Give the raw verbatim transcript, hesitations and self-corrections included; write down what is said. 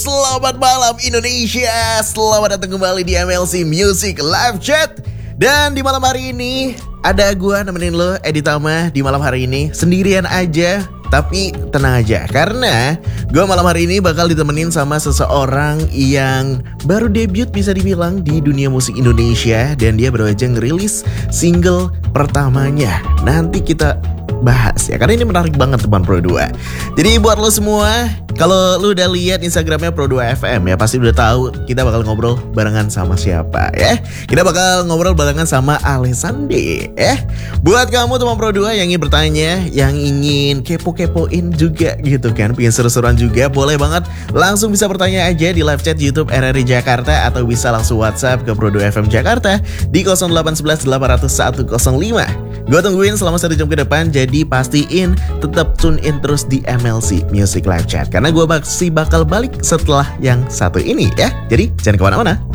selamat malam Indonesia. Selamat datang kembali di M L C Music Live Chat. Dan di malam hari ini ada gue nemenin lo, Edi Tama. Di malam hari ini sendirian aja, tapi tenang aja, karena gue malam hari ini bakal ditemenin sama seseorang yang baru debut bisa dibilang di dunia musik Indonesia. Dan dia baru aja ngerilis single pertamanya. Nanti kita bahas ya, karena ini menarik banget teman Pro dua. Jadi buat lo semua, kalau lo udah lihat Instagramnya Pro dua F M ya, pasti udah tahu kita bakal ngobrol barengan sama siapa ya. Kita bakal ngobrol barengan sama Alessandé ya. Buat kamu teman Pro dua yang ingin bertanya, yang ingin kepo-kepoin juga gitu kan, pengen seru-seruan juga, boleh banget langsung bisa bertanya aja di live chat YouTube R R I Jakarta, atau bisa langsung WhatsApp ke Pro dua F M Jakarta di nol delapan satu satu delapan nol satu nol lima. Gue tungguin selama satu jam ke depan, jadi pastiin tetap tune in terus di M L C Music Live Chat, karena gue masih bakal balik setelah yang satu ini ya. Jadi jangan kemana-mana.